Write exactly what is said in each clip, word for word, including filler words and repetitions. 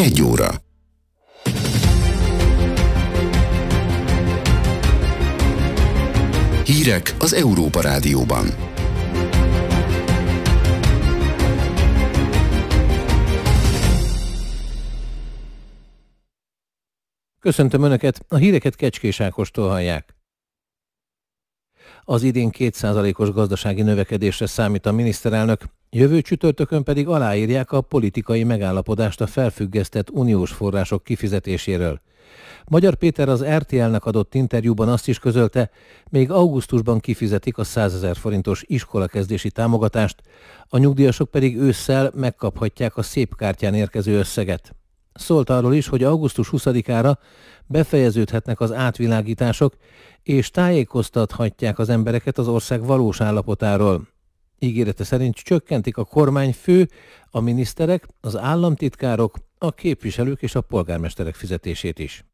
egy óra. Hírek az Európa Rádióban. Köszöntöm Önöket, a híreket Kecskés Ákostól hallják. Az idén két százalékos gazdasági növekedésre számít a miniszterelnök, jövő csütörtökön pedig aláírják a politikai megállapodást a felfüggesztett uniós források kifizetéséről. Magyar Péter az er té el-nek adott interjúban azt is közölte, még augusztusban kifizetik a százezer forintos iskolakezdési támogatást, a nyugdíjasok pedig ősszel megkaphatják a szép kártyán érkező összeget. Szólt arról is, hogy augusztus huszadikára befejeződhetnek az átvilágítások, és tájékoztathatják az embereket az ország valós állapotáról. Ígérete szerint csökkentik a kormányfő, a miniszterek, az államtitkárok, a képviselők és a polgármesterek fizetését is.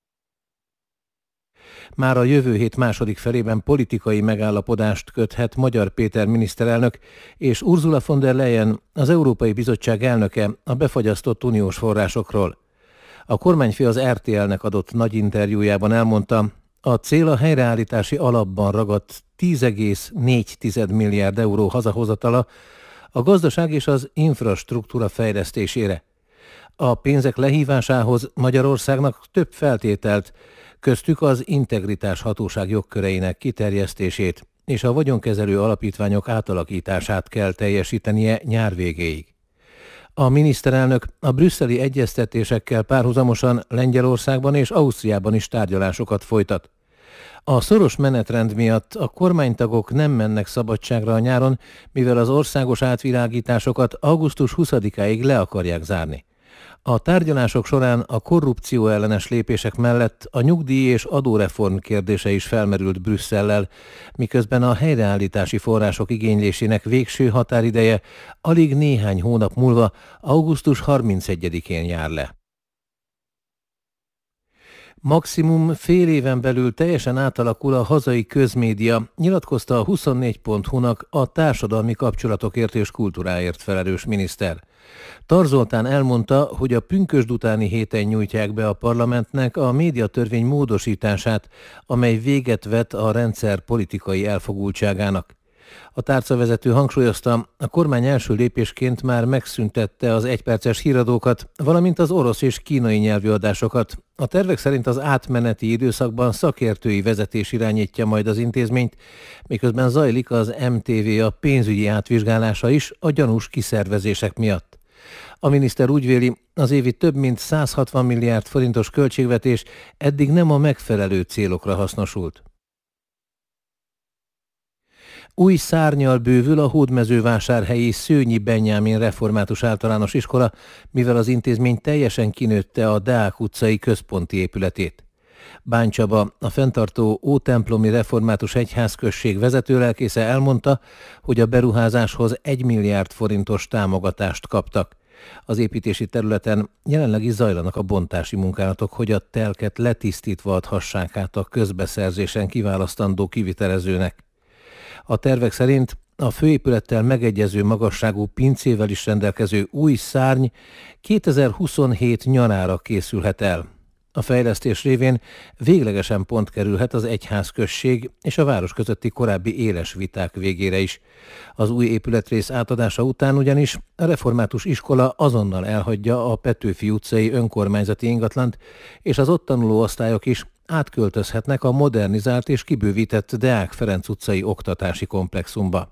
Már a jövő hét második felében politikai megállapodást köthet Magyar Péter miniszterelnök és Ursula von der Leyen, az Európai Bizottság elnöke a befagyasztott uniós forrásokról. A kormányfő az er té el-nek adott nagy interjújában elmondta, a cél a helyreállítási alapban ragadt tíz egész négy milliárd euró hazahozatala a gazdaság és az infrastruktúra fejlesztésére. A pénzek lehívásához Magyarországnak több feltételt, köztük az integritás hatóság jogköreinek kiterjesztését és a vagyonkezelő alapítványok átalakítását kell teljesítenie nyár végéig. A miniszterelnök a brüsszeli egyeztetésekkel párhuzamosan Lengyelországban és Ausztriában is tárgyalásokat folytat. A szoros menetrend miatt a kormánytagok nem mennek szabadságra a nyáron, mivel az országos átvilágításokat augusztus huszadikáig le akarják zárni. A tárgyalások során a korrupció ellenes lépések mellett a nyugdíj és adóreform kérdése is felmerült Brüsszellel, miközben a helyreállítási források igénylésének végső határideje alig néhány hónap múlva, augusztus harmincegyedikén jár le. Maximum fél éven belül teljesen átalakul a hazai közmédia, nyilatkozta a huszonnégy pont hu-nak a társadalmi kapcsolatokért és kultúráért felelős miniszter. Tar Zoltán elmondta, hogy a pünkösd utáni héten nyújtják be a parlamentnek a médiatörvény módosítását, amely véget vet a rendszer politikai elfogultságának. A tárcavezető hangsúlyozta, a kormány első lépésként már megszüntette az egyperces híradókat, valamint az orosz és kínai nyelvű adásokat. A tervek szerint az átmeneti időszakban szakértői vezetés irányítja majd az intézményt, miközben zajlik az em té vé a pénzügyi átvizsgálása is a gyanús kiszervezések miatt. A miniszter úgy véli, az évi több mint száz hatvan milliárd forintos költségvetés eddig nem a megfelelő célokra hasznosult. Új szárnnyal bővül a hódmezővásárhelyi Szőnyi Benyámin Református Általános Iskola, mivel az intézmény teljesen kinőtte a Deák utcai központi épületét. Bán Csaba, a fenntartó Ótemplomi Református Egyházközség vezetőlelkésze elmondta, hogy a beruházáshoz egy milliárd forintos támogatást kaptak. Az építési területen jelenleg is zajlanak a bontási munkálatok, hogy a telket letisztítva adhassák át a közbeszerzésen kiválasztandó kivitelezőnek. A tervek szerint a főépülettel megegyező magasságú pincével is rendelkező új szárny kétezer-huszonhét nyarára készülhet el. A fejlesztés révén véglegesen pont kerülhet az egyházközség és a város közötti korábbi éles viták végére is. Az új épületrész átadása után ugyanis a református iskola azonnal elhagyja a Petőfi utcai önkormányzati ingatlant, és az ott tanuló osztályok is átköltözhetnek a modernizált és kibővített Deák Ferenc utcai oktatási komplexumba.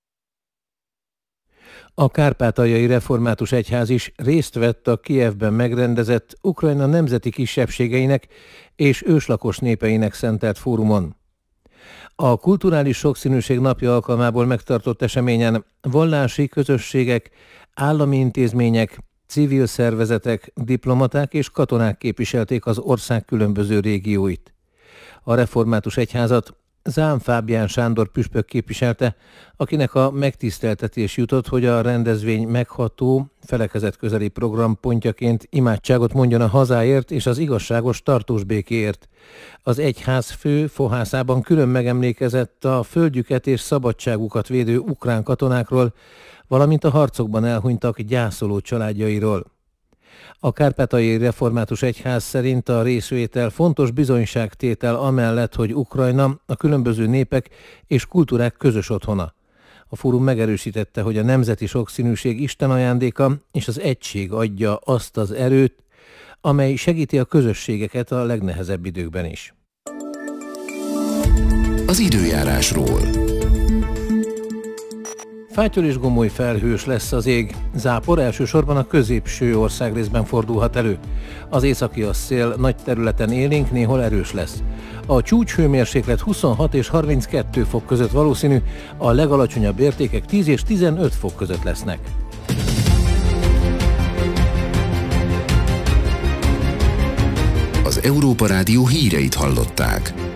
A Kárpátaljai Református Egyház is részt vett a Kijevben megrendezett Ukrajna nemzeti kisebbségeinek és őslakos népeinek szentelt fórumon. A kulturális sokszínűség napja alkalmából megtartott eseményen vallási közösségek, állami intézmények, civil szervezetek, diplomaták és katonák képviselték az ország különböző régióit. A Református Egyházat Zám Fábián Sándor püspök képviselte, akinek a megtiszteltetés jutott, hogy a rendezvény megható, felekezetközeli program pontjaként imádságot mondjon a hazáért és az igazságos tartós békéért. Az egyház fő fohászában külön megemlékezett a földjüket és szabadságukat védő ukrán katonákról, valamint a harcokban elhunytak gyászoló családjairól. A Kárpátaljai Református Egyház szerint a részvétel fontos bizonyságtétel amellett, hogy Ukrajna a különböző népek és kultúrák közös otthona. A fórum megerősítette, hogy a nemzeti sokszínűség Isten ajándéka, és az egység adja azt az erőt, amely segíti a közösségeket a legnehezebb időkben is. Az időjárásról. Fátyol és gomoly felhős lesz az ég. Zápor elsősorban a középső országrészben fordulhat elő. Az északi szél nagy területen élénk, néhol erős lesz. A csúcshőmérséklet huszonhat és harminckettő fok között valószínű, a legalacsonyabb értékek tíz és tizenöt fok között lesznek. Az Európa Rádió híreit hallották.